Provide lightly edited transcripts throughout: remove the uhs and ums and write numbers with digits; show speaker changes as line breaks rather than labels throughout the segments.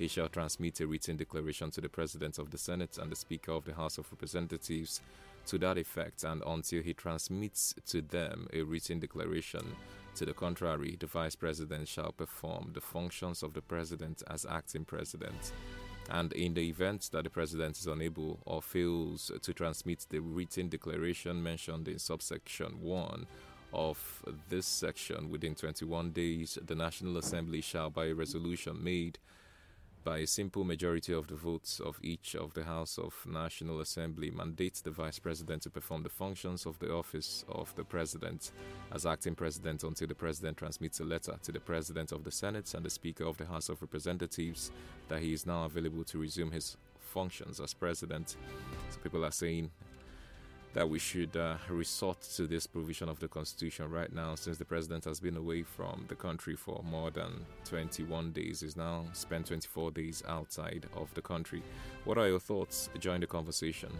he shall transmit a written declaration to the President of the Senate and the Speaker of the House of Representatives to that effect, and until he transmits to them a written declaration to the contrary, the Vice President shall perform the functions of the President as acting President. And in the event that the President is unable or fails to transmit the written declaration mentioned in subsection 1 of this section within 21 days, the National Assembly shall, by a resolution made by a simple majority of the votes of each of the House of National Assembly, mandates the Vice President to perform the functions of the office of the President as acting President until the President transmits a letter to the President of the Senate and the Speaker of the House of Representatives that he is now available to resume his functions as President. So people are saying that we should resort to this provision of the Constitution right now, since the President has been away from the country for more than 21 days. He's now spent 24 days outside of the country. What are your thoughts? Join the conversation.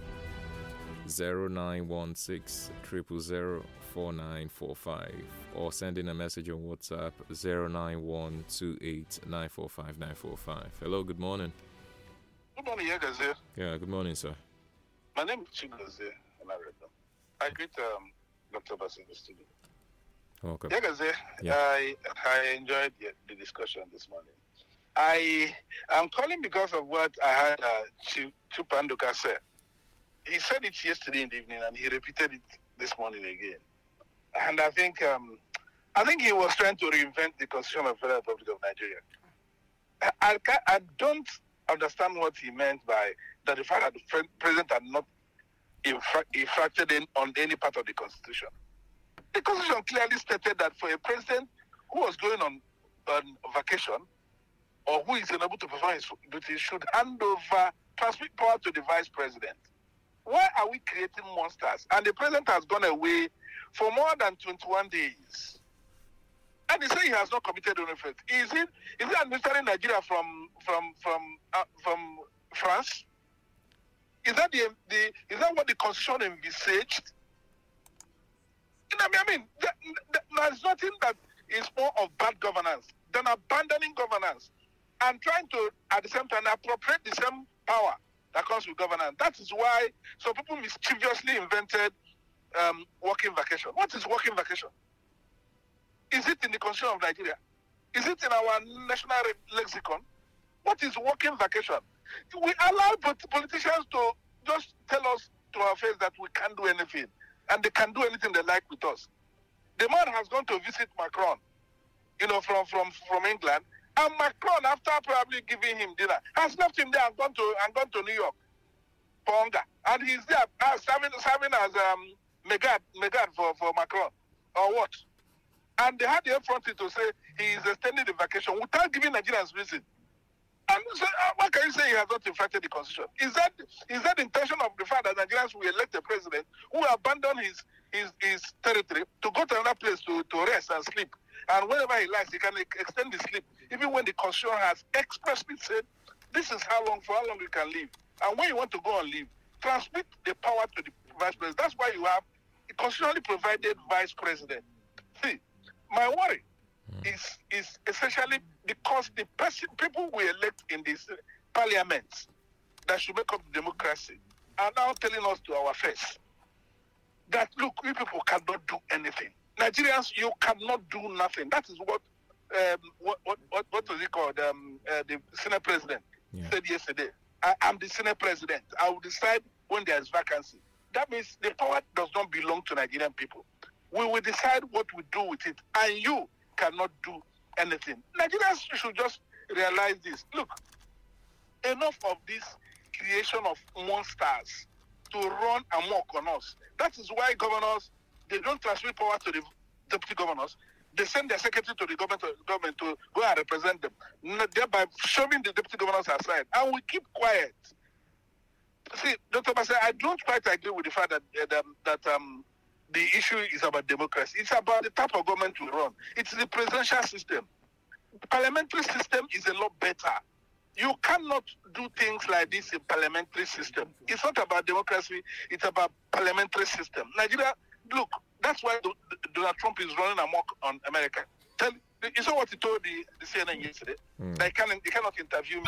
0916 000 4945 or send in a message on WhatsApp 09128 945 945. Hello, good morning.
Good morning, Yagaze.
Yeah, good morning, sir.
My name is Chigoze. I greet Dr. Bass in the studio.
Welcome.
Yagaze,
Yeah.
I enjoyed the discussion this morning. I am calling because of what I had Chupanduka say. He said it yesterday in the evening and he repeated it this morning again. And I think he was trying to reinvent the Constitution of the Federal Republic of Nigeria. I don't understand what he meant by that the fact that the president had not infracted on any part of the Constitution. The Constitution clearly stated that for a president who was going on vacation or who is unable to perform his duties should transmit power to the vice president. Why are we creating monsters? And the president has gone away for more than 21 days. And he said he has not committed any offense. Is he administering Nigeria from France? Is that what the Constitution envisaged? I mean, there's nothing that is more of bad governance than abandoning governance and trying to, at the same time, appropriate the same power that comes with governance. That is why some people mischievously invented working vacation. What is working vacation? Is it in the Constitution of Nigeria? Is it in our national lexicon? What is working vacation? We allow politicians to just tell us to our face that we can't do anything, and they can do anything they like with us. The man has gone to visit Macron, from England, and Macron, after probably giving him dinner, has left him there and gone to New York for hunger, and he's there serving as Megad for Macron, or what? And they had the effrontery to say he is extending the vacation without giving Nigerians reason. And so, what can you say he has not infracted the Constitution? Is that the intention of the fact that Nigerians will elect a president who abandon his territory to go to another place to rest and sleep? And whenever he likes, he can extend his sleep, even when the Constitution has expressly said, this is for how long you can live. And when you want to go on leave, transmit the power to the vice president. That's why you have a constitutionally provided vice president. See, my worry is essentially because the people we elect in these parliaments that should make up democracy are now telling us to our face that, look, you people cannot do anything. Nigerians, you cannot do nothing. That is what was it called? The Senate president said yesterday. I am the Senate president. I will decide when there is vacancy. That means the power does not belong to Nigerian people. We will decide what we do with it, and you cannot do anything. Nigerians should just realize this. Look, enough of this creation of monsters to run amok on us. That is why governors, they don't transmit power to the deputy governors. They send their secretary to the government to go and represent them, thereby shoving the deputy governors aside. And we keep quiet. See, Dr. Bassey, I don't quite agree with the fact that the issue is about democracy. It's about the type of government we run. It's the presidential system. The parliamentary system is a lot better. You cannot do things like this in parliamentary system. It's not about democracy. It's about parliamentary system. Nigeria, look, that's why Donald Trump is running amok on America. You saw what he told the CNN yesterday? They cannot interview me.